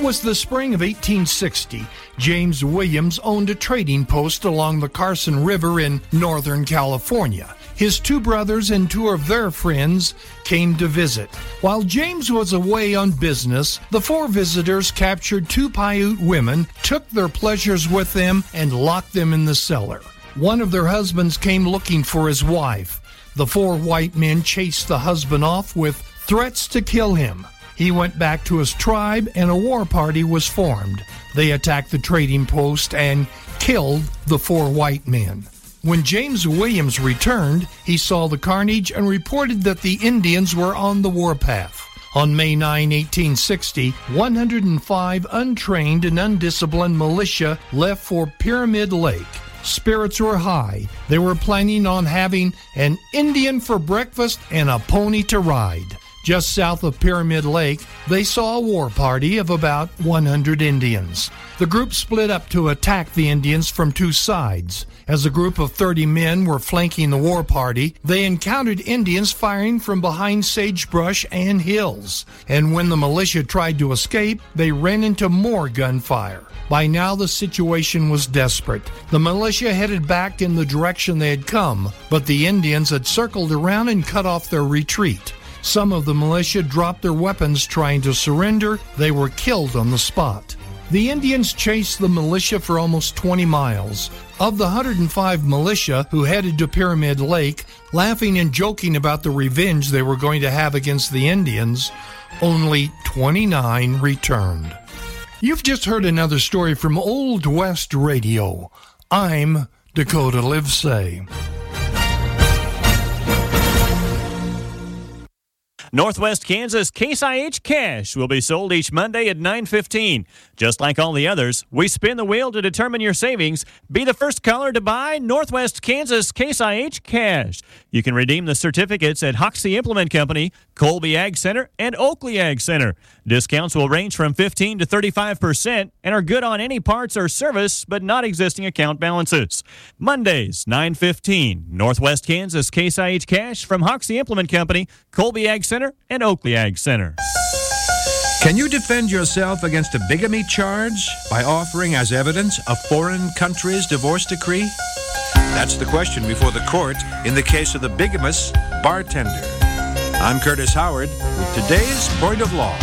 was the spring of 1860. James Williams owned a trading post along the Carson River in Northern California. His two brothers and two of their friends came to visit. While James was away on business, the four visitors captured two Paiute women, took their pleasures with them, and locked them in the cellar. One of their husbands came looking for his wife. The four white men chased the husband off with threats to kill him. He went back to his tribe, and a war party was formed. They attacked the trading post and killed the four white men. When James Williams returned, he saw the carnage and reported that the Indians were on the warpath. On May 9, 1860, 105 untrained and undisciplined militia left for Pyramid Lake. Spirits were high. They were planning on having an Indian for breakfast and a pony to ride. Just south of Pyramid Lake, they saw a war party of about 100 Indians. The group split up to attack the Indians from two sides. As a group of 30 men were flanking the war party, they encountered Indians firing from behind sagebrush and hills. And when the militia tried to escape, they ran into more gunfire. By now, the situation was desperate. The militia headed back in the direction they had come, but the Indians had circled around and cut off their retreat. Some of the militia dropped their weapons trying to surrender. They were killed on the spot. The Indians chased the militia for almost 20 miles. Of the 105 militia who headed to Pyramid Lake, laughing and joking about the revenge they were going to have against the Indians, only 29 returned. You've just heard another story from Old West Radio. I'm Dakota Livesay. Northwest Kansas Case IH Cash will be sold each Monday at 9:15. Just like all the others, we spin the wheel to determine your savings. Be the first caller to buy Northwest Kansas Case IH Cash. You can redeem the certificates at Hoxie Implement Company, Colby Ag Center, and Oakley Ag Center. Discounts will range from 15 to 35% and are good on any parts or service, but not existing account balances. Mondays, 9:15. Northwest Kansas Case IH Cash from Hoxie Implement Company, Colby Ag Center, and Oakley Ag Center. Can you defend yourself against a bigamy charge by offering as evidence a foreign country's divorce decree? That's the question before the court in the case of the bigamous bartender. I'm Curtis Howard with today's Point of Law.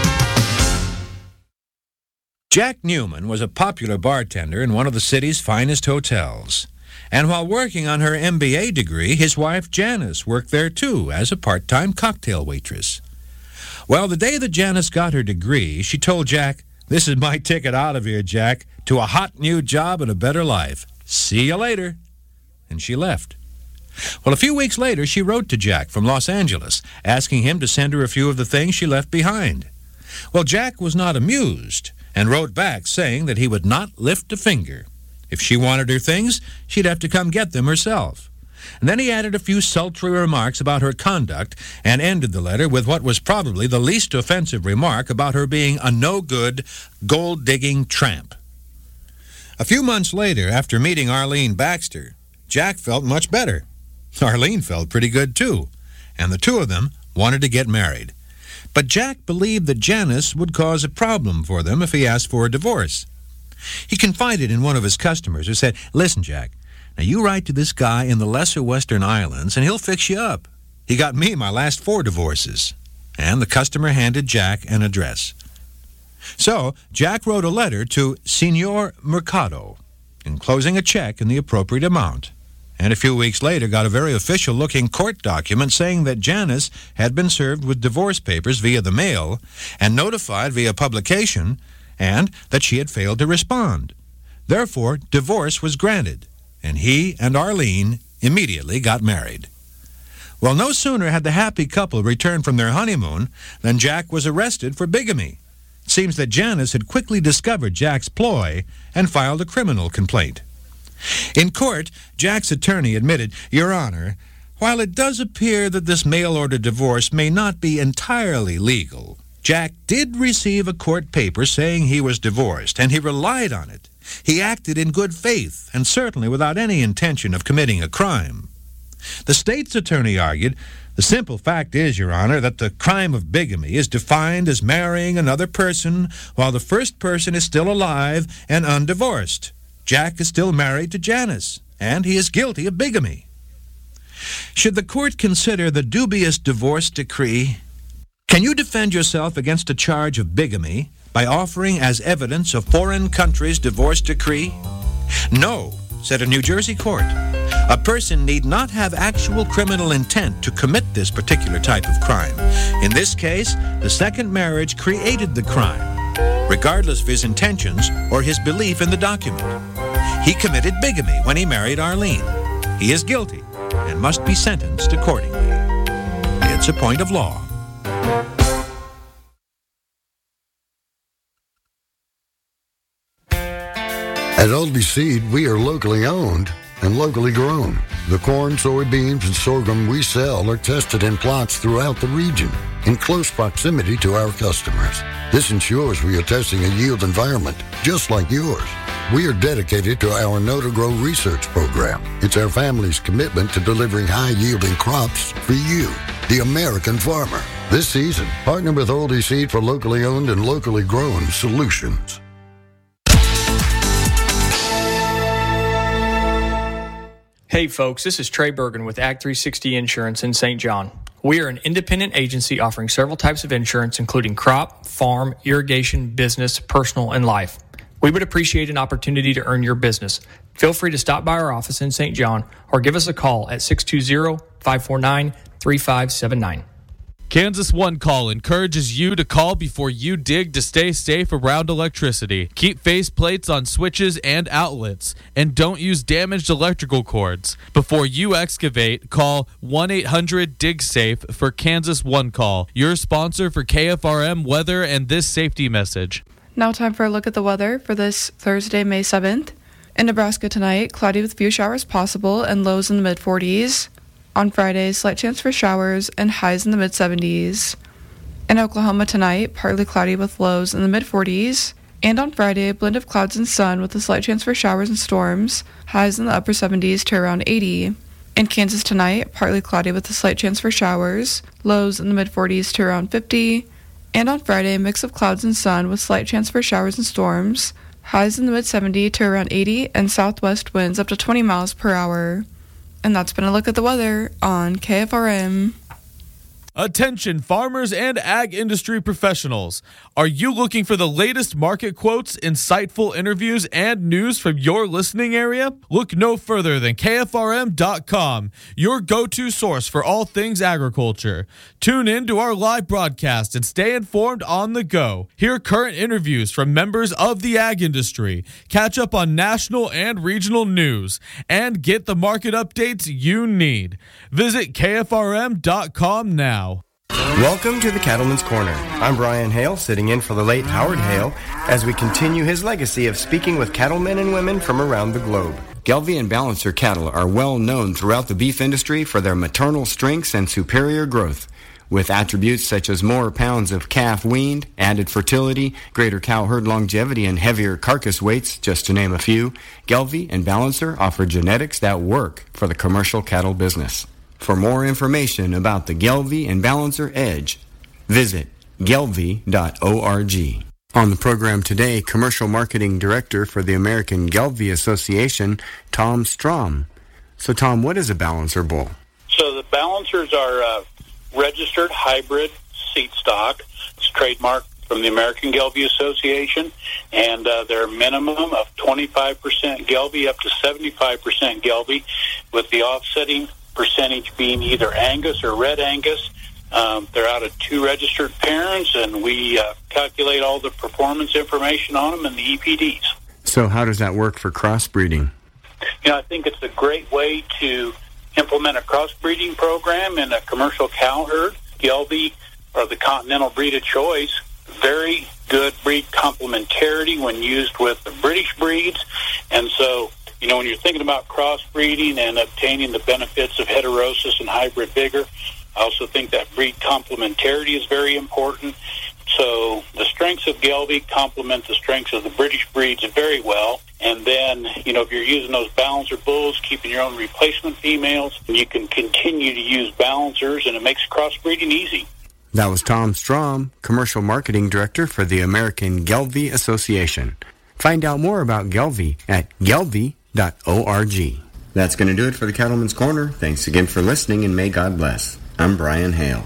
Jack Newman was a popular bartender in one of the city's finest hotels. And while working on her MBA degree, his wife Janice worked there too as a part-time cocktail waitress. Well, the day that Janice got her degree, she told Jack, "This is my ticket out of here, Jack, to a hot new job and a better life. See you later." And she left. Well, a few weeks later, she wrote to Jack from Los Angeles, asking him to send her a few of the things she left behind. Well, Jack was not amused and wrote back saying that he would not lift a finger. If she wanted her things, she'd have to come get them herself. And then he added a few sultry remarks about her conduct and ended the letter with what was probably the least offensive remark about her being a no-good, gold-digging tramp. A few months later, after meeting Arlene Baxter, Jack felt much better. Arlene felt pretty good, too, and the two of them wanted to get married. But Jack believed that Janice would cause a problem for them if he asked for a divorce. He confided in one of his customers who said, "Listen, Jack, now you write to this guy in the lesser Western Islands and he'll fix you up. He got me my last 4 divorces." And the customer handed Jack an address. So Jack wrote a letter to Senor Mercado, enclosing a check in the appropriate amount. And a few weeks later got a very official-looking court document saying that Janice had been served with divorce papers via the mail and notified via publication, and that she had failed to respond. Therefore, divorce was granted, and he and Arlene immediately got married. Well, no sooner had the happy couple returned from their honeymoon than Jack was arrested for bigamy. It seems that Janice had quickly discovered Jack's ploy and filed a criminal complaint. In court, Jack's attorney admitted, "Your Honor, while it does appear that this mail-order divorce may not be entirely legal, Jack did receive a court paper saying he was divorced, and he relied on it. He acted in good faith, and certainly without any intention of committing a crime. The state's attorney argued, "The simple fact is, Your Honor, that the crime of bigamy is defined as marrying another person while the first person is still alive and undivorced. Jack is still married to Janice, and he is guilty of bigamy." Should the court consider the dubious divorce decree? Can you defend yourself against a charge of bigamy by offering as evidence a foreign country's divorce decree? No, said a New Jersey court. A person need not have actual criminal intent to commit this particular type of crime. In this case, the second marriage created the crime, regardless of his intentions or his belief in the document. He committed bigamy when he married Arlene. He is guilty and must be sentenced accordingly. It's a point of law. At Oldie Seed, we are locally owned and locally grown. The corn, soybeans, and sorghum we sell are tested in plots throughout the region in close proximity to our customers. This ensures we are testing a yield environment just like yours. We are dedicated to our Know to Grow research program. It's our family's commitment to delivering high-yielding crops for you, the American farmer. This season, partner with Oldie Seed for locally owned and locally grown solutions. Hey folks, this is Trey Bergen with Ag 360 Insurance in St. John. We are an independent agency offering several types of insurance, including crop, farm, irrigation, business, personal, and life. We would appreciate an opportunity to earn your business. Feel free to stop by our office in St. John or give us a call at 620-549-3579. Kansas One Call encourages you to call before you dig to stay safe around electricity. Keep faceplates on switches and outlets, and don't use damaged electrical cords. Before you excavate, call 1-800-DIG-SAFE for Kansas One Call, your sponsor for KFRM weather and this safety message. Now time for a look at the weather for this Thursday, May 7th. In Nebraska tonight, cloudy with few showers possible and lows in the mid-40s. On Friday, slight chance for showers and highs in the mid-70s. In Oklahoma tonight, partly cloudy with lows in the mid-40s. And on Friday, a blend of clouds and sun with a slight chance for showers and storms, highs in the upper 70s to around 80. In Kansas tonight, partly cloudy with a slight chance for showers, lows in the mid-40s to around 50. And on Friday, a mix of clouds and sun with slight chance for showers and storms, highs in the mid-70 to around 80, and southwest winds up to 20 miles per hour. And that's been a look at the weather on KFRM. Attention farmers and ag industry professionals. Are you looking for the latest market quotes, insightful interviews, and news from your listening area? Look no further than KFRM.com, your go-to source for all things agriculture. Tune in to our live broadcast and stay informed on the go. Hear current interviews from members of the ag industry, catch up on national and regional news, and get the market updates you need. Visit KFRM.com now. Welcome to the Cattleman's Corner. I'm Brian Hale, sitting in for the late Howard Hale, as we continue his legacy of speaking with cattlemen and women from around the globe. Gelbvieh and Balancer cattle are well known throughout the beef industry for their maternal strengths and superior growth. With attributes such as more pounds of calf weaned, added fertility, greater cow herd longevity, and heavier carcass weights, just to name a few, Gelbvieh and Balancer offer genetics that work for the commercial cattle business. For more information about the Gelbvieh and Balancer Edge, visit gelbvieh.org. On the program today, Commercial Marketing Director for the American Gelbvieh Association, Tom Strom. So, Tom, what is a Balancer bull? So the Balancers are registered hybrid seat stock. It's trademarked from the American Gelbvieh Association, and they're a minimum of 25% Gelbvieh up to 75% Gelbvieh, with the offsetting percentage being either Angus or Red Angus. They're out of 2 registered parents, and we calculate all the performance information on them and the EPDs. So how does that work for crossbreeding? You know, I think it's a great way to implement a crossbreeding program in a commercial cow herd. Gelbvieh, or the Continental breed of choice, very good breed complementarity when used with the British breeds. And so, you know, when you're thinking about crossbreeding and obtaining the benefits of heterosis and hybrid vigor, I also think that breed complementarity is very important. So the strength strengths of Gelbvieh complement the strengths of the British breeds very well. And then, if you're using those balancer bulls, keeping your own replacement females, you can continue to use balancers, and it makes crossbreeding easy. That was Tom Strom, Commercial Marketing Director for the American Gelbvieh Association. Find out more about Gelbvieh at gelbvieh.org. That's going to do it for the Cattleman's Corner. Thanks again for listening, and may God bless. I'm Brian Hale.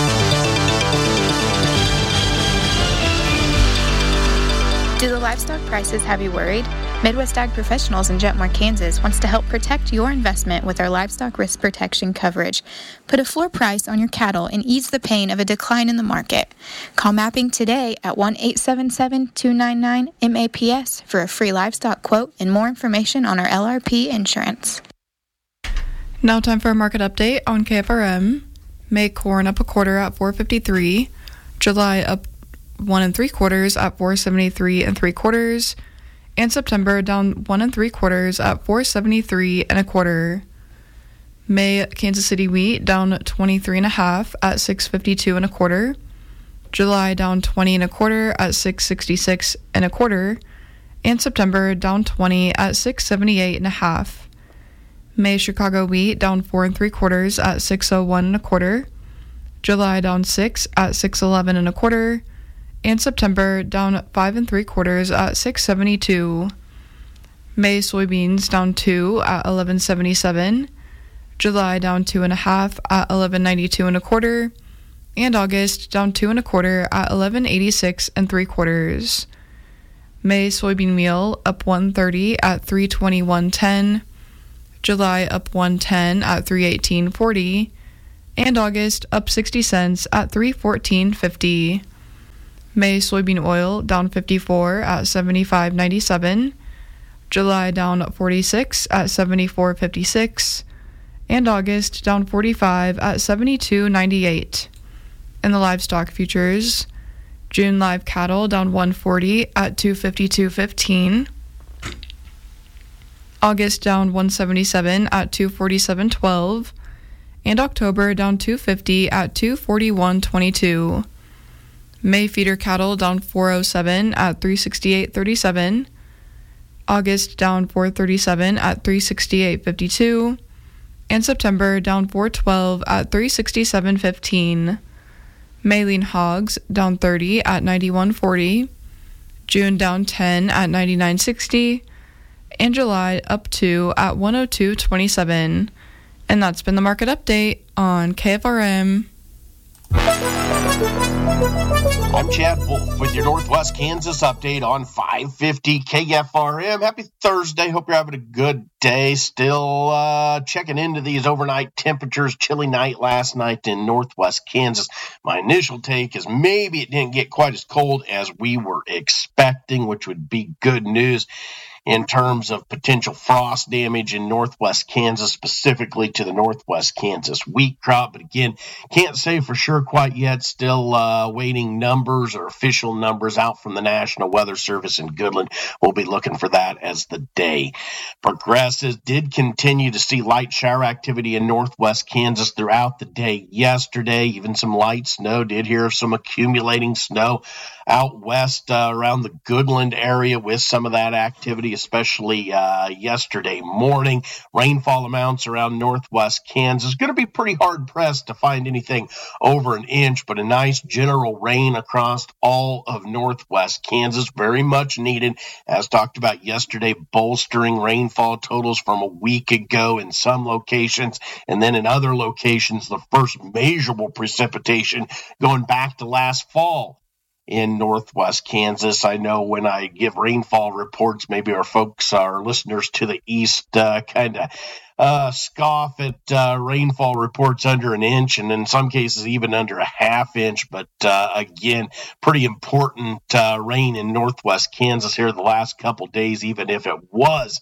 Do the livestock prices have you worried? Midwest Ag Professionals in Jetmore, Kansas wants to help protect your investment with our livestock risk protection coverage. Put a floor price on your cattle and ease the pain of a decline in the market. Call Mapping today at 1-877-299-MAPS for a free livestock quote and more information on our LRP insurance. Now time for a market update on KFRM. May corn up a quarter at $4.53. July up 1 3/4 at $4.73 3/4. And September down 1 3/4 at $4.73 1/4. May Kansas City wheat down 23.5 at $6.52 1/4. July down 20 1/4 at $6.66 1/4. And September down 20 at $6.78 1/2. May Chicago wheat down 4 3/4 at $6.01 1/4. July down 6 at $6.11 1/4. And September down 5 3/4 at $6.72. May soybeans down 2 at $11.77. July down 2 1/2 at $11.92 1/4. And August down 2 1/4 at $11.86 3/4. May soybean meal up 1.30 at $3.21.10. July up 1.10 at $3.18.40. And August up 60 cents at $3.14.50. May soybean oil down 54 at $75.97. July down 46 at $74.56. And August down 45 at $72.98. In the livestock futures, June live cattle down 140 at $252.15. August down 177 at $247.12. And October down 250 at $241.22. May feeder cattle down 407 at $368.37. August down 437 at $368.52. And September down 412 at $367.15. May lean hogs down 30 at $91.40. June down 10 at $99.60. And July up 2 at $102.27. And that's been the market update on KFRM. I'm Chad Wolf with your Northwest Kansas update on 550 KFRM. Happy Thursday. Hope you're having a good day. Still checking into these overnight temperatures. Chilly night last night in Northwest Kansas. My initial take is maybe it didn't get quite as cold as we were expecting, which would be good news in terms of potential frost damage in Northwest Kansas, specifically to the Northwest Kansas wheat crop. But again, can't say for sure quite yet. Still waiting numbers or official numbers out from the National Weather Service in Goodland. We'll be looking for that as the day progresses. Did continue to see light shower activity in Northwest Kansas throughout the day yesterday. Even some light snow. Did hear of some accumulating snow out west around the Goodland area with some of that activity, especially yesterday morning. Rainfall amounts around Northwest Kansas. Going to be pretty hard-pressed to find anything over an inch, but a nice general rain across all of Northwest Kansas. Very much needed, as talked about yesterday, bolstering rainfall totals from a week ago in some locations, and then in other locations, the first measurable precipitation going back to last fall in Northwest Kansas. I know when I give rainfall reports, maybe our listeners to the east kind of scoff at rainfall reports under an inch, and in some cases even under a half inch. But again, pretty important rain in Northwest Kansas here the last couple days, even if it was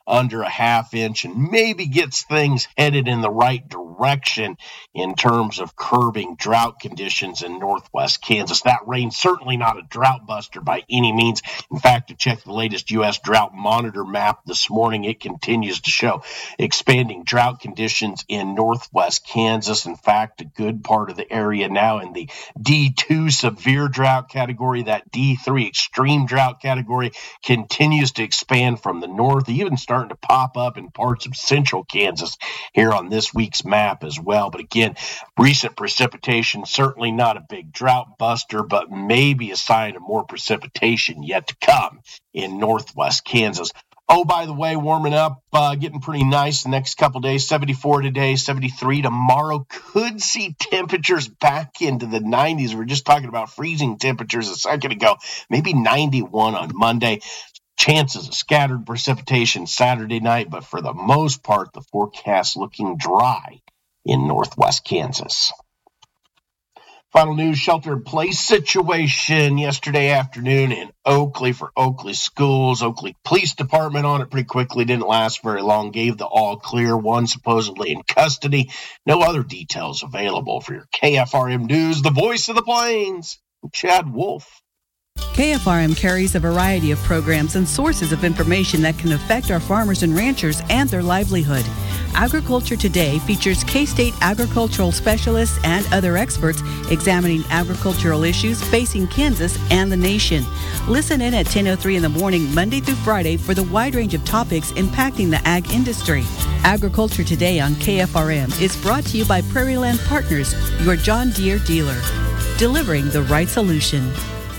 under a half inch and maybe gets things headed in the right direction in terms of curbing drought conditions in northwest Kansas. That rain certainly not a drought buster by any means. In fact, to check the latest U.S. Drought Monitor map this morning, it continues to show expanding drought conditions in northwest Kansas. In fact, a good part of the area now in the D2 severe drought category, that D3 extreme drought category continues to expand from the north, even starting to pop up in parts of central Kansas here on this week's map as well. But again, recent precipitation, certainly not a big drought buster, but maybe a sign of more precipitation yet to come in northwest Kansas. Oh, by the way, warming up, getting pretty nice the next couple days. 74 today, 73 tomorrow. Could see temperatures back into the 90s. We were just talking about freezing temperatures a second ago. Maybe 91 on Monday. Chances of scattered precipitation Saturday night, but for the most part, the forecast looking dry in northwest Kansas. Final news, shelter-in-place situation yesterday afternoon in Oakley for Oakley schools. Oakley Police Department on it pretty quickly, didn't last very long, gave the all clear, one supposedly in custody. No other details available. For your KFRM News, the voice of the Plains, Chad Wolf. KFRM carries a variety of programs and sources of information that can affect our farmers and ranchers and their livelihood. Agriculture Today features K-State agricultural specialists and other experts examining agricultural issues facing Kansas and the nation. Listen in at 10:03 in the morning, Monday through Friday, for the wide range of topics impacting the ag industry. Agriculture Today on KFRM is brought to you by Prairie Land Partners, your John Deere dealer, delivering the right solution.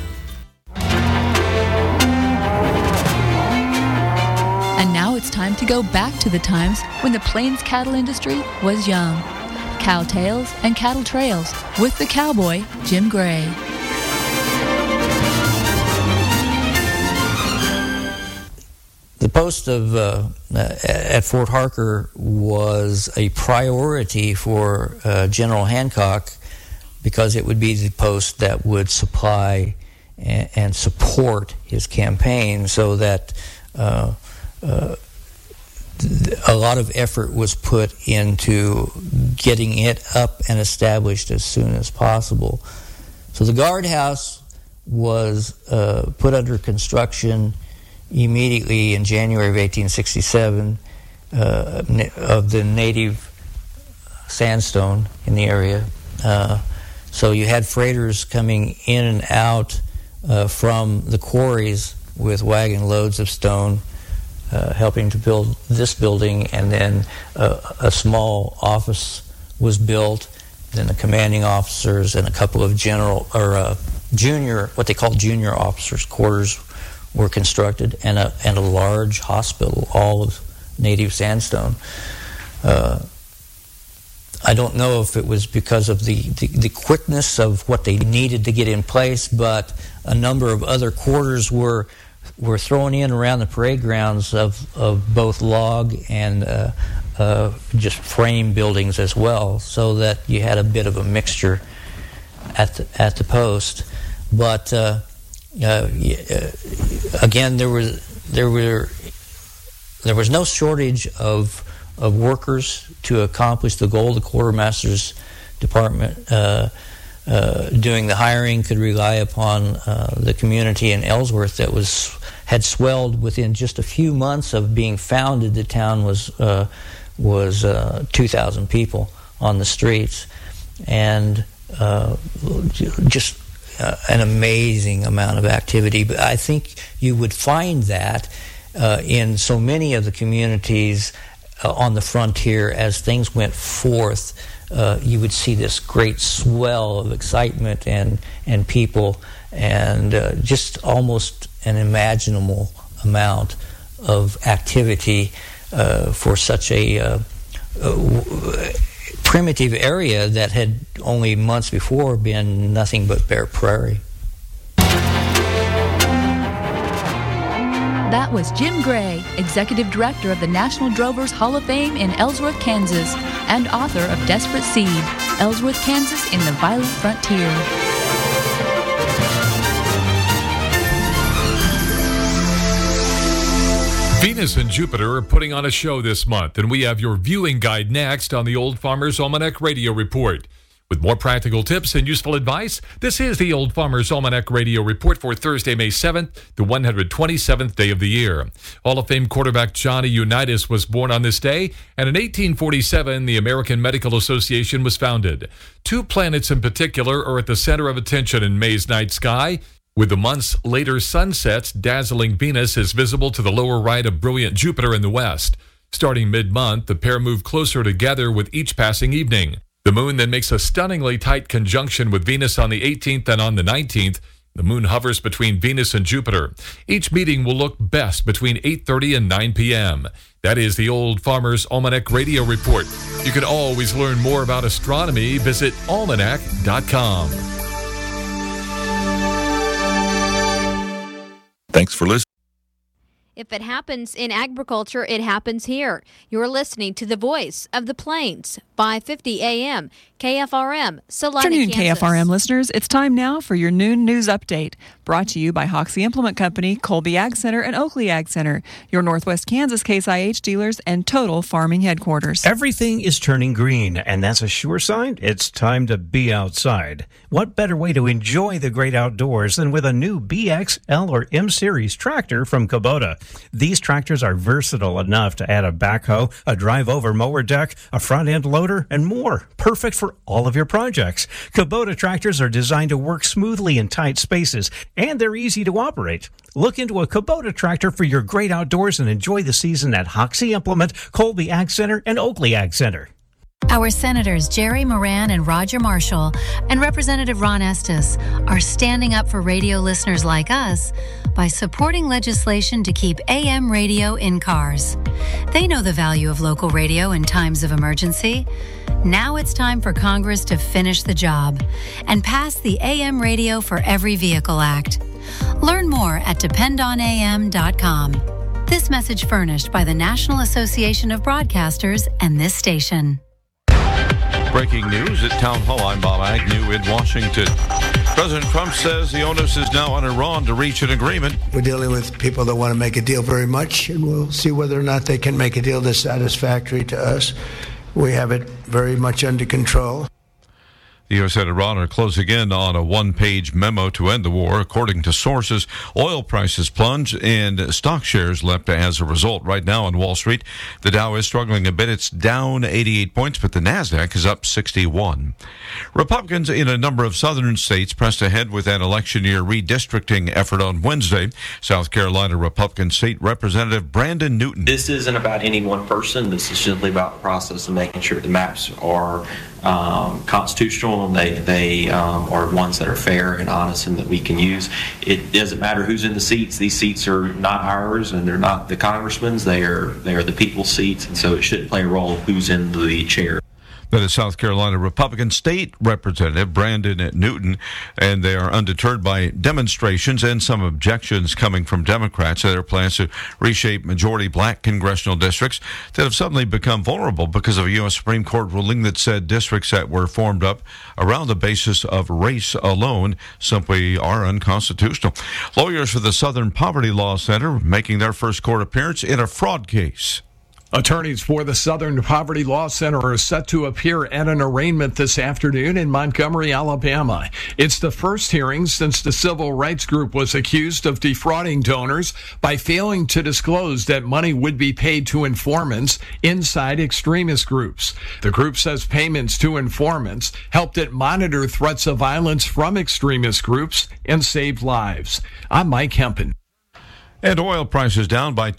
And now it's time to go back to the times when the Plains cattle industry was young. Cow Tales and Cattle Trails with the cowboy, Jim Gray. The post of at Fort Harker was a priority for General Hancock because it would be the post that would supply and support his campaign, so that a lot of effort was put into getting it up and established as soon as possible. So the guardhouse was put under construction immediately in January of 1867 of the native sandstone in the area. So you had freighters coming in and out from the quarries with wagon loads of stone, helping to build this building, and then a small office was built. Then the commanding officers and a couple of junior, what they call junior officers' quarters, were constructed, and a large hospital, all of native sandstone. I don't know if it was because of the quickness of what they needed to get in place, but a number of other quarters were thrown in around the parade grounds of both log and just frame buildings as well, so that you had a bit of a mixture at the post. But again, there was no shortage of workers to accomplish the goal. The quartermaster's department doing the hiring could rely upon the community in Ellsworth that had swelled within just a few months of being founded. The town was 2,000 people on the streets, and just an amazing amount of activity. But I think you would find that in so many of the communities on the frontier, as things went forth, you would see this great swell of excitement and people, and just almost an imaginable amount of activity for such a primitive area that had only months before been nothing but bare prairie. That was Jim Gray, Executive Director of the National Drovers Hall of Fame in Ellsworth, Kansas, and author of Desperate Seed, Ellsworth, Kansas in the Violent Frontier. Venus and Jupiter are putting on a show this month, and we have your viewing guide next on the Old Farmer's Almanac Radio Report. With more practical tips and useful advice, this is the Old Farmer's Almanac Radio Report for Thursday, May 7th, the 127th day of the year. Hall of Fame quarterback Johnny Unitas was born on this day, and in 1847, the American Medical Association was founded. Two planets in particular are at the center of attention in May's night sky. With the month's later sunsets, dazzling Venus is visible to the lower right of brilliant Jupiter in the west. Starting mid-month, the pair move closer together with each passing evening. The moon then makes a stunningly tight conjunction with Venus on the 18th and on the 19th. The moon hovers between Venus and Jupiter. Each meeting will look best between 8:30 and 9 p.m. That is the Old Farmer's Almanac Radio Report. You can always learn more about astronomy. Visit almanac.com. Thanks for listening. If it happens in agriculture, it happens here. You're listening to the voice of the Plains, 550 AM, KFRM, Salina, Afternoon, Kansas. KFRM listeners. It's time now for your noon news update. Brought to you by Hoxie Implement Company, Colby Ag Center, and Oakley Ag Center, your Northwest Kansas Case IH dealers and Total Farming headquarters. Everything is turning green, and that's a sure sign it's time to be outside. What better way to enjoy the great outdoors than with a new BX, L, or M Series tractor from Kubota? These tractors are versatile enough to add a backhoe, a drive-over mower deck, a front-end loader, and more. Perfect for all of your projects. Kubota tractors are designed to work smoothly in tight spaces, and they're easy to operate. Look into a Kubota tractor for your great outdoors and enjoy the season at Hoxie Implement, Colby Ag Center, and Oakley Ag Center. Our Senators Jerry Moran and Roger Marshall and Representative Ron Estes are standing up for radio listeners like us by supporting legislation to keep AM radio in cars. They know the value of local radio in times of emergency. Now it's time for Congress to finish the job and pass the AM Radio for Every Vehicle Act. Learn more at dependonam.com. This message furnished by the National Association of Broadcasters and this station. Breaking news at Town Hall. I'm Bob Agnew in Washington. President Trump says the onus is now on Iran to reach an agreement. We're dealing with people that want to make a deal very much, and we'll see whether or not they can make a deal that's satisfactory to us. We have it very much under control. The U.S. and Iran are closing in on a one-page memo to end the war. According to sources, oil prices plunged and stock shares leapt as a result. Right now on Wall Street, the Dow is struggling a bit. It's down 88 points, but the NASDAQ is up 61. Republicans in a number of southern states pressed ahead with an election year redistricting effort on Wednesday. South Carolina Republican State Representative Brandon Newton. This isn't about any one person. This is simply about the process of making sure the maps are constitutional and they are ones that are fair and honest and that we can use. It doesn't matter who's in the seats. These seats are not ours and they're not the congressman's. They are the people's seats, and so it shouldn't play a role who's in the chair. That is South Carolina Republican State Representative Brandon Newton, and they are undeterred by demonstrations and some objections coming from Democrats to their plans to reshape majority black congressional districts that have suddenly become vulnerable because of a U.S. Supreme Court ruling that said districts that were formed up around the basis of race alone simply are unconstitutional. Lawyers for the Southern Poverty Law Center making their first court appearance in a fraud case. Attorneys for the Southern Poverty Law Center are set to appear at an arraignment this afternoon in Montgomery, Alabama. It's the first hearing since the civil rights group was accused of defrauding donors by failing to disclose that money would be paid to informants inside extremist groups. The group says payments to informants helped it monitor threats of violence from extremist groups and saved lives. I'm Mike Hempen. And oil prices down by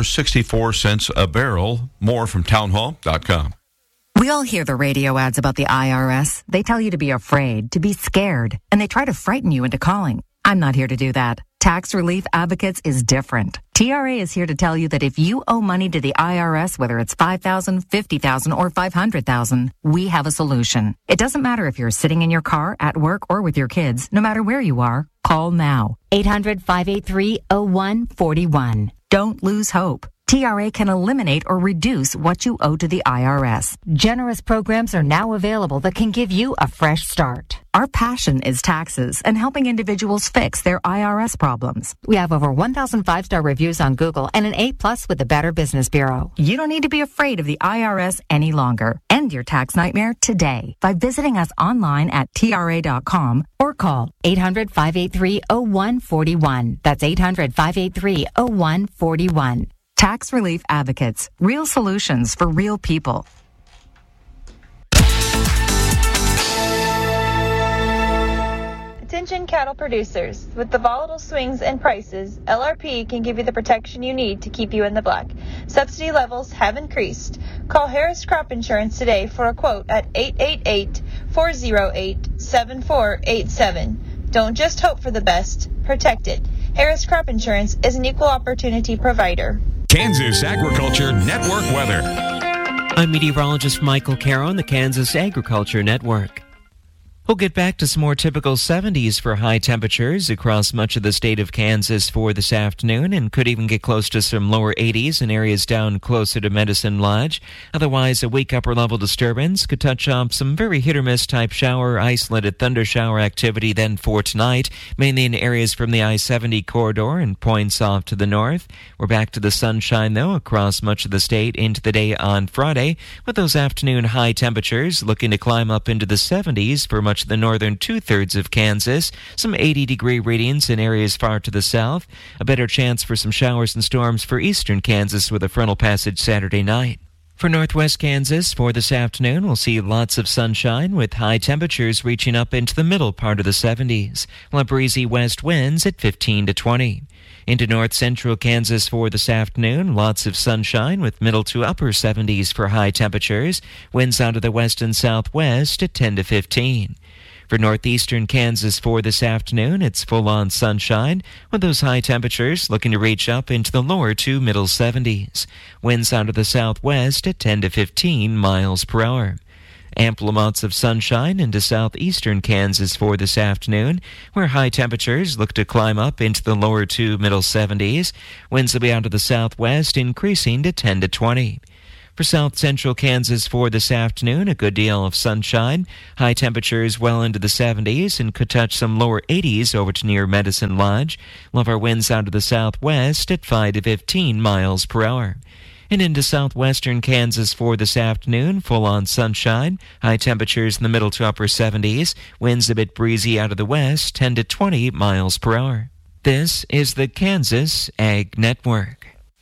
$2.64 a barrel. More from townhall.com. We all hear the radio ads about the IRS. They tell you to be afraid, to be scared, and they try to frighten you into calling. I'm not here to do that. Tax Relief Advocates is different. TRA is here to tell you that if you owe money to the IRS, whether it's $5,000, $50,000, or $500,000, we have a solution. It doesn't matter if you're sitting in your car, at work, or with your kids. No matter where you are, call now. 800-583-0141. Don't lose hope. TRA can eliminate or reduce what you owe to the IRS. Generous programs are now available that can give you a fresh start. Our passion is taxes and helping individuals fix their IRS problems. We have over 1,000 5-star reviews on Google and an A+ with the Better Business Bureau. You don't need to be afraid of the IRS any longer. End your tax nightmare today by visiting us online at TRA.com or call 800-583-0141. That's 800-583-0141. Tax Relief Advocates. Real solutions for real people. Attention cattle producers. With the volatile swings in prices, LRP can give you the protection you need to keep you in the black. Subsidy levels have increased. Call Harris Crop Insurance today for a quote at 888-408-7487. Don't just hope for the best, protect it. Harris Crop Insurance is an equal opportunity provider. Kansas Agriculture Network weather. I'm meteorologist Michael Caro on the Kansas Agriculture Network. We'll get back to some more typical 70s for high temperatures across much of the state of Kansas for this afternoon, and could even get close to some lower 80s in areas down closer to Medicine Lodge. Otherwise, a weak upper-level disturbance could touch off some very hit-or-miss type shower, isolated thunder shower activity then for tonight, mainly in areas from the I-70 corridor and points off to the north. We're back to the sunshine, though, across much of the state into the day on Friday, with those afternoon high temperatures looking to climb up into the 70s for much of the northern two-thirds of Kansas, some 80-degree readings in areas far to the south, a better chance for some showers and storms for eastern Kansas with a frontal passage Saturday night. For northwest Kansas, for this afternoon, we'll see lots of sunshine with high temperatures reaching up into the middle part of the 70s, while breezy west winds at 15 to 20. Into north-central Kansas for this afternoon, lots of sunshine with middle to upper 70s for high temperatures, winds out of the west and southwest at 10 to 15. For northeastern Kansas for this afternoon, it's full-on sunshine, with those high temperatures looking to reach up into the lower to middle 70s. Winds out of the southwest at 10 to 15 miles per hour. Ample amounts of sunshine into southeastern Kansas for this afternoon, where high temperatures look to climb up into the lower to middle 70s. Winds will be out of the southwest, increasing to 10 to 20. For south-central Kansas for this afternoon, a good deal of sunshine. High temperatures well into the 70s and could touch some lower 80s over to near Medicine Lodge. We'll have our winds out of the southwest at 5 to 15 miles per hour. And into southwestern Kansas for this afternoon, full-on sunshine. High temperatures in the middle to upper 70s. Winds a bit breezy out of the west, 10 to 20 miles per hour. This is the Kansas Ag Network.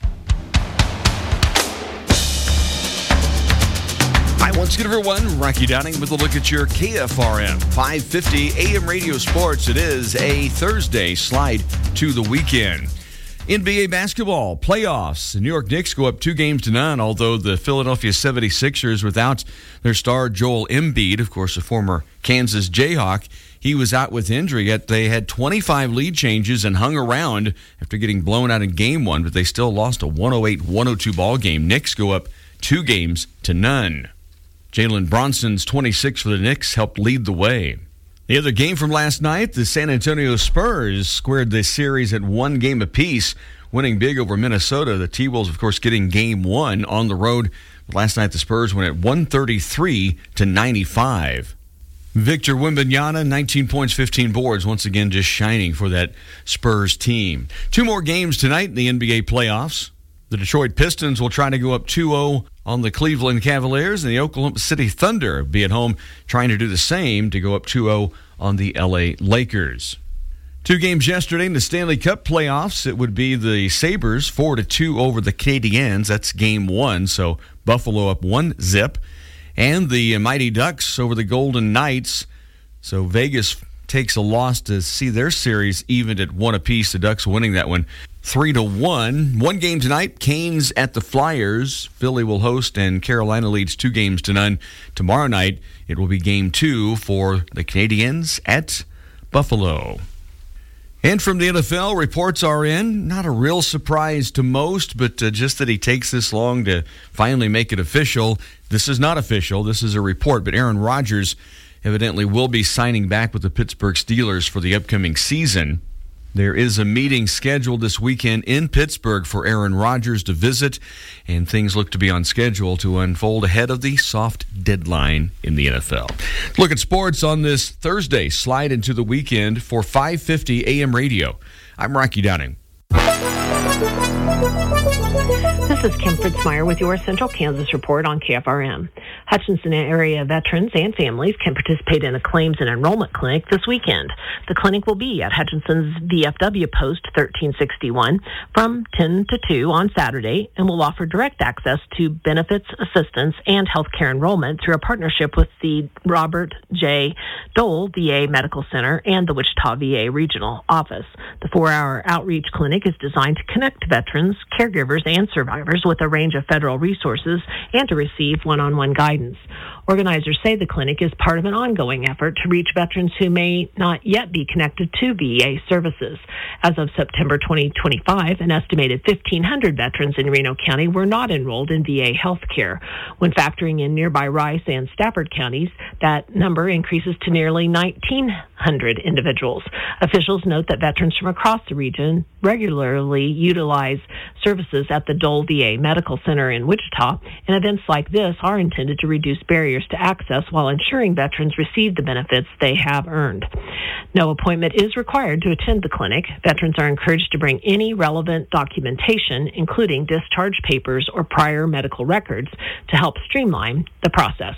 Hi, once again, everyone. Rocky Downing with a look at your KFRM 550 AM Radio Sports. It is a Thursday slide to the weekend. NBA basketball playoffs. The New York Knicks go up 2-0, although the Philadelphia 76ers, without their star Joel Embiid, of course, a former Kansas Jayhawk, he was out with injury, yet they had 25 lead changes and hung around after getting blown out in Game 1, but they still lost a 108-102 ball game. Knicks go up 2-0. Jalen Bronson's 26 for the Knicks helped lead the way. The other game from last night, the San Antonio Spurs squared this series at 1 game apiece, winning big over Minnesota. The T-Wolves, of course, getting Game 1 on the road. Last night, the Spurs went at 133-95. Victor Wembanyama, 19 points, 15 boards, once again just shining for that Spurs team. 2 more games tonight in the NBA playoffs. The Detroit Pistons will try to go up 2-0 on the Cleveland Cavaliers, and the Oklahoma City Thunder will be at home trying to do the same to go up 2-0 on the LA Lakers. 2 games yesterday in the Stanley Cup playoffs. It would be the Sabres 4-2 over the Canadiens. That's Game 1, so Buffalo up 1-0. And the Mighty Ducks over the Golden Knights. So Vegas takes a loss to see their series evened at 1 apiece. The Ducks winning that one 3-1. 1 game tonight, Canes at the Flyers. Philly will host, and Carolina leads 2-0. Tomorrow night, it will be Game 2 for the Canadiens at Buffalo. And from the NFL, reports are in. Not a real surprise to most, but just that he takes this long to finally make it official. This is not official. This is a report, but Aaron Rodgers evidently will be signing back with the Pittsburgh Steelers for the upcoming season. There is a meeting scheduled this weekend in Pittsburgh for Aaron Rodgers to visit, and things look to be on schedule to unfold ahead of the soft deadline in the NFL. Look at sports on this Thursday. Slide into the weekend for 550 AM radio. I'm Rocky Downing. This is Kim Fritzmeyer with your Central Kansas Report on KFRM. Hutchinson area veterans and families can participate in a claims and enrollment clinic this weekend. The clinic will be at Hutchinson's VFW Post 1361 from 10 to 2 on Saturday and will offer direct access to benefits, assistance, and health care enrollment through a partnership with the Robert J. Dole VA Medical Center and the Wichita VA Regional Office. The 4-hour outreach clinic is designed to connect veterans, caregivers, and survivors with a range of federal resources and to receive one-on-one guidance. Organizers say the clinic is part of an ongoing effort to reach veterans who may not yet be connected to VA services. As of September 2025, an estimated 1,500 veterans in Reno County were not enrolled in VA health care. When factoring in nearby Rice and Stafford counties, that number increases to nearly 1,900 individuals. Officials note that veterans from across the region regularly utilize services at the Dole VA Medical Center in Wichita, and events like this are intended to reduce barriers to access while ensuring veterans receive the benefits they have earned. No appointment is required to attend the clinic. Veterans are encouraged to bring any relevant documentation, including discharge papers or prior medical records, to help streamline the process.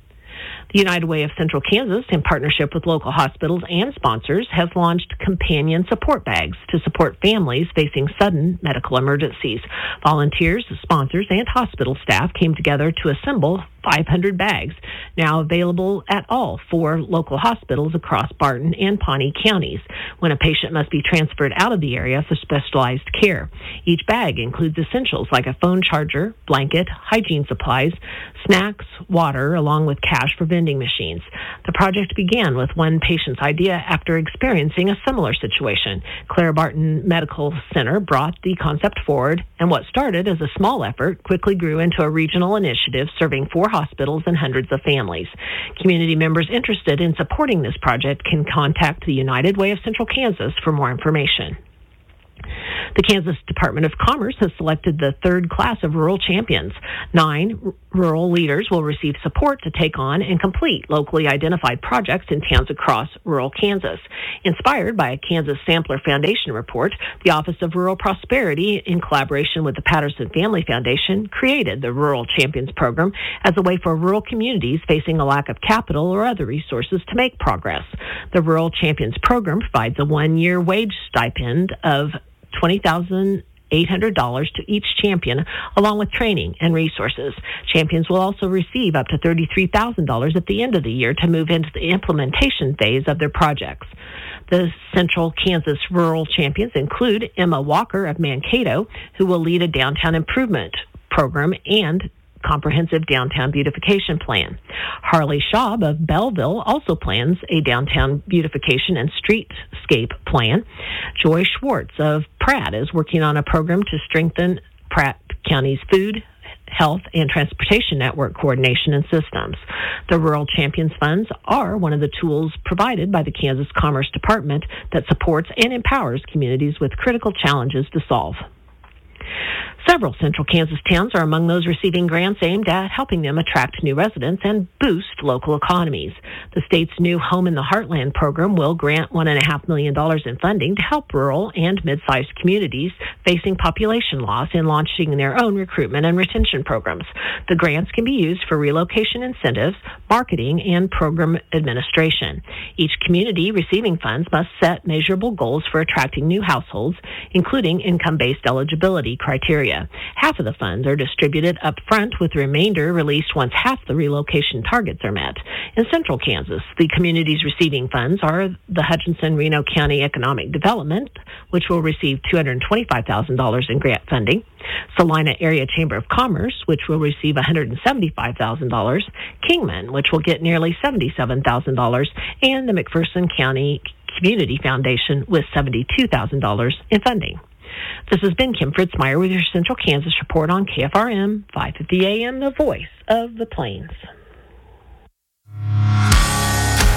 The United Way of Central Kansas, in partnership with local hospitals and sponsors, has launched companion support bags to support families facing sudden medical emergencies. Volunteers, sponsors, and hospital staff came together to assemble 500 bags, now available at all 4 local hospitals across Barton and Pawnee counties, when a patient must be transferred out of the area for specialized care. Each bag includes essentials like a phone charger, blanket, hygiene supplies, snacks, water, along with cash for vending machines. The project began with one patient's idea after experiencing a similar situation. Clara Barton Medical Center brought the concept forward, and what started as a small effort quickly grew into a regional initiative serving 4 hospitals and hundreds of families. Community members interested in supporting this project can contact the United Way of Central Kansas for more information. The Kansas Department of Commerce has selected the 3rd class of rural champions. 9 rural leaders will receive support to take on and complete locally identified projects in towns across rural Kansas. Inspired by a Kansas Sampler Foundation report, the Office of Rural Prosperity, in collaboration with the Patterson Family Foundation, created the Rural Champions Program as a way for rural communities facing a lack of capital or other resources to make progress. The Rural Champions Program provides a 1-year wage stipend of $20,800 to each champion, along with training and resources. Champions will also receive up to $33,000 at the end of the year to move into the implementation phase of their projects. The Central Kansas Rural Champions include Emma Walker of Mankato, who will lead a downtown improvement program and comprehensive downtown beautification plan. Harley Schaub of Belleville also plans a downtown beautification and streetscape plan. Joy Schwartz of Pratt is working on a program to strengthen Pratt County's food, health, and transportation network coordination and systems. The Rural Champions Funds are one of the tools provided by the Kansas Commerce Department that supports and empowers communities with critical challenges to solve. Several central Kansas towns are among those receiving grants aimed at helping them attract new residents and boost local economies. The state's new Home in the Heartland program will grant $1.5 million in funding to help rural and mid-sized communities facing population loss in launching their own recruitment and retention programs. The grants can be used for relocation incentives, marketing, and program administration. Each community receiving funds must set measurable goals for attracting new households, including income-based eligibility criteria. Half of the funds are distributed up front, with the remainder released once half the relocation targets are met. In central Kansas, the communities receiving funds are the Hutchinson-Reno County Economic Development, which will receive $225,000 in grant funding, Salina Area Chamber of Commerce, which will receive $175,000, Kingman, which will get nearly $77,000, and the McPherson County Community Foundation with $72,000 in funding. This has been Kim Fritzmeyer with your Central Kansas Report on KFRM 550 AM, the voice of the Plains.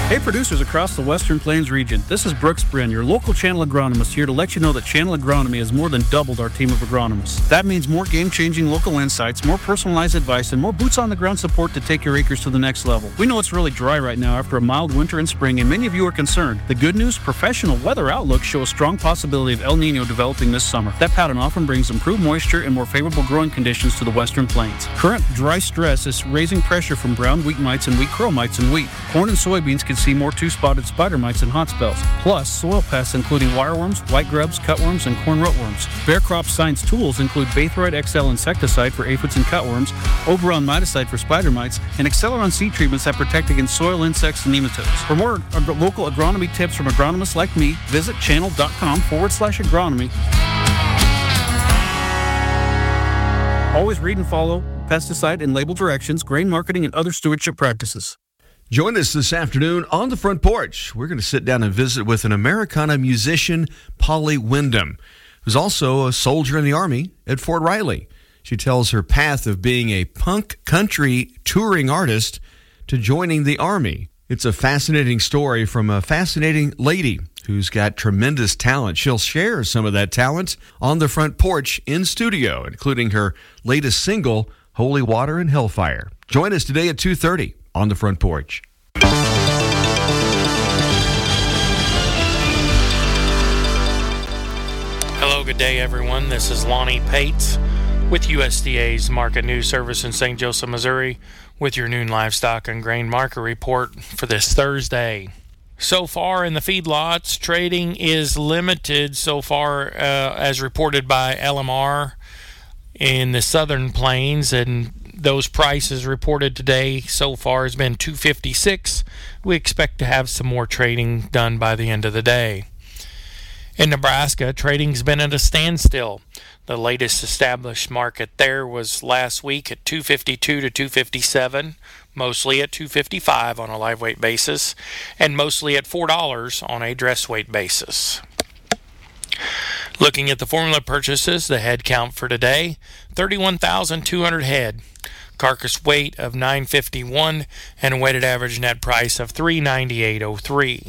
Hey producers across the Western Plains region, this is Brooks Brin, your local channel agronomist, here to let you know that Channel Agronomy has more than doubled our team of agronomists. That means more game-changing local insights, more personalized advice, and more boots-on-the-ground support to take your acres to the next level. We know it's really dry right now after a mild winter and spring, and many of you are concerned. The good news, professional weather outlooks show a strong possibility of El Nino developing this summer. That pattern often brings improved moisture and more favorable growing conditions to the Western Plains. Current dry stress is raising pressure from brown wheat mites and wheat curl mites in wheat. Corn and soybeans can see more two-spotted spider mites and hot spells, plus soil pests including wireworms, white grubs, cutworms, and corn rotworms. Bear Crop Science tools include Baythroid XL insecticide for aphids and cutworms, Oberon miticide for spider mites, and Acceleron seed treatments that protect against soil insects and nematodes. For more local agronomy tips from agronomists like me, visit channel.com/agronomy. Always read and follow pesticide and label directions, grain marketing, and other stewardship practices. Join us this afternoon on the front porch. We're going to sit down and visit with an Americana musician, Polly Wyndham, who's also a soldier in the Army at Fort Riley. She tells her path of being a punk country touring artist to joining the Army. It's a fascinating story from a fascinating lady who's got tremendous talent. She'll share some of that talent on the front porch in studio, including her latest single, Holy Water and Hellfire. Join us today at 2:30 on the front porch. Hello, good day, everyone. This is Lonnie Pates with USDA's Market News Service in St. Joseph, Missouri, with your noon livestock and grain market report for this Thursday. So far in the feedlots, trading is limited so far as reported by LMR in the Southern Plains, and those prices reported today so far has been $256. We expect to have some more trading done by the end of the day. In Nebraska, trading's been at a standstill. The latest established market there was last week at $252 to $257, mostly at $255 on a live weight basis, and mostly at $4 on a dress weight basis. Looking at the formula purchases, the head count for today, 31,200 head. Carcass weight of 951 and a weighted average net price of 398.03.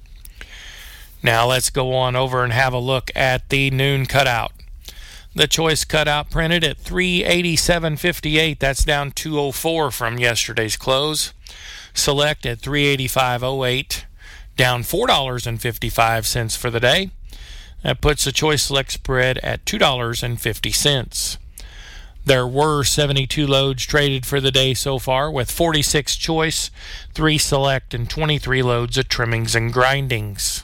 Now let's go on over and have a look at the noon cutout. The choice cutout printed at 387.58. That's down 204 from yesterday's close. Select at 385.08, down $4.55 for the day. That puts the choice select spread at $2.50. There were 72 loads traded for the day so far, with 46 choice, 3 select, and 23 loads of trimmings and grindings.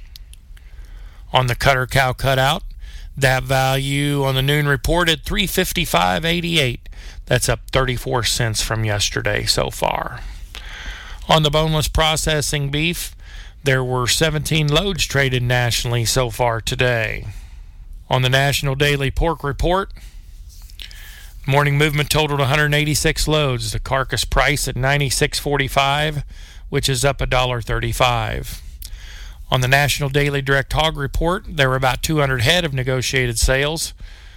On the cutter cow cutout, that value on the noon report at 355.88. That's up 34 cents from yesterday so far. On the boneless processing beef, there were 17 loads traded nationally so far today. On the National Daily Pork Report, morning movement totaled 186 loads. The carcass price at $96.45, which is up $1.35. On the National Daily Direct Hog Report, there were about 200 head of negotiated sales.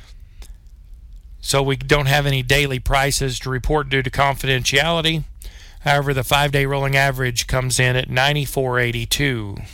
So we don't have any daily prices to report due to confidentiality. However, the 5-day rolling average comes in at $94.82.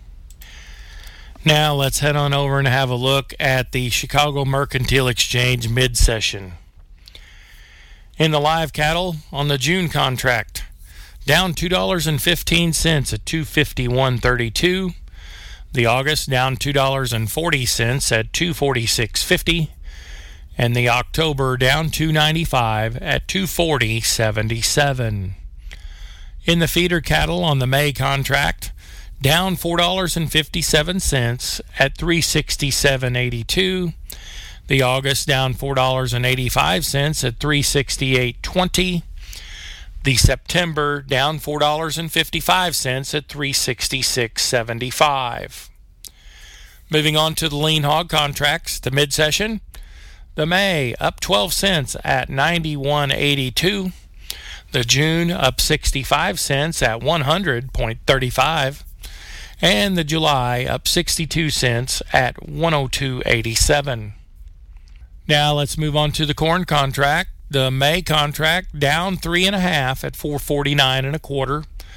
Now let's head on over and have a look at the Chicago Mercantile Exchange mid-session. In the live cattle on the June contract, down $2.15 at $251.32. The August down $2.40 at $246.50. And the October down $2.95 at $240.77. In the feeder cattle on the May contract, down $4.57 at $367.82. The August down $4.85 at $368.20. The September down $4.55 at $366.75. Moving on to the lean hog contracts, the mid-session, the May up 12 cents at $91.82. The June up 65 cents at $100.35. And the July up 62 cents at $102.87. Now let's move on to the corn contract. The May contract down 3.5 at $449.25.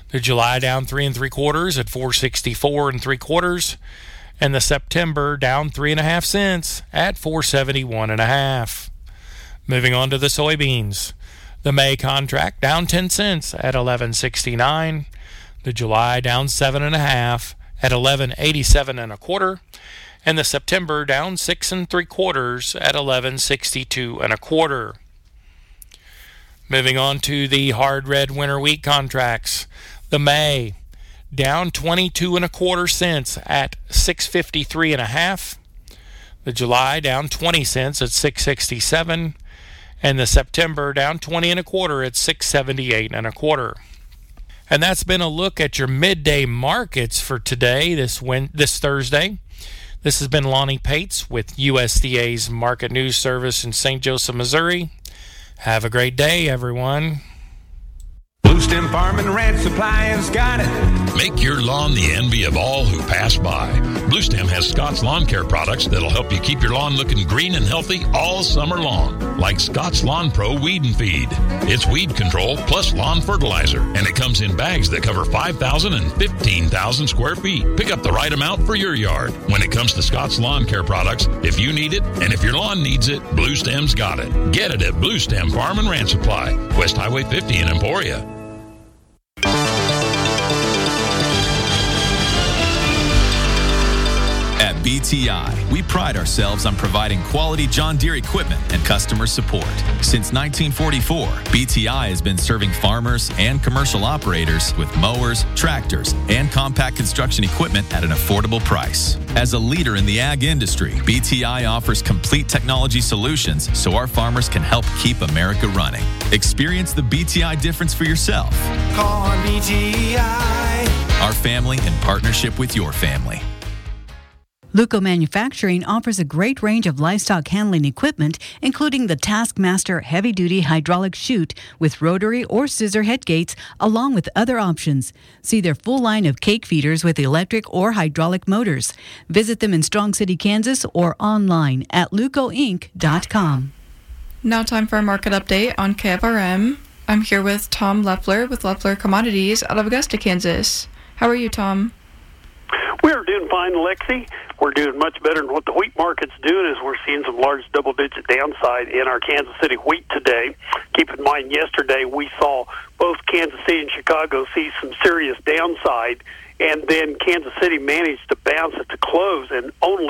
The July down 3 3/4 at 4.64 3/4, and the September down 3.5 cents at 4.71 1/2. Moving on to the soybeans. The May contract down 10 cents at 11.69. The July down 7.5 at 11.87 1/4, and the September down 6 3/4 at 11.62 1/4. Moving on to the hard red winter wheat contracts. The May down 22 1/4 cents at 6.53 1/2. The July down 20 cents at 6.67, and the September down 20 1/4 at 6.78 1/4. And that's been a look at your midday markets for today, this Thursday. This has been Lonnie Pates with USDA's Market News Service in St. Joseph, Missouri. Have a great day, everyone. Blue Stem Farm and Ranch Supply has got it. Make your lawn the envy of all who pass by. Blue Stem has Scott's Lawn Care products that'll help you keep your lawn looking green and healthy all summer long. Like Scott's Lawn Pro Weed and Feed. It's weed control plus lawn fertilizer, and it comes in bags that cover 5,000 and 15,000 square feet. Pick up the right amount for your yard. When it comes to Scott's Lawn Care products, if you need it and if your lawn needs it, Blue Stem's got it. Get it at Blue Stem Farm and Ranch Supply, West Highway 50 in Emporia. At BTI, we pride ourselves on providing quality John Deere equipment and customer support. Since 1944, BTI has been serving farmers and commercial operators with mowers, tractors, and compact construction equipment at an affordable price. As a leader in the ag industry, BTI offers complete technology solutions so our farmers can help keep America running. Experience the BTI difference for yourself. Call BTI. Our family in partnership with your family. Luco Manufacturing offers a great range of livestock handling equipment, including the Taskmaster heavy-duty hydraulic chute with rotary or scissor head gates, along with other options. See their full line of cake feeders with electric or hydraulic motors. Visit them in Strong City, Kansas, or online at lucoinc.com. Now time for a market update on KFRM. I'm here with Tom Leffler with Leffler Commodities out of Augusta, Kansas. How are you, Tom? We're doing fine, Lexi. We're doing much better than what the wheat market's doing, as we're seeing some large double-digit downside in our Kansas City wheat today. Keep in mind, yesterday we saw both Kansas City and Chicago see some serious downside, and then Kansas City managed to bounce at the close and only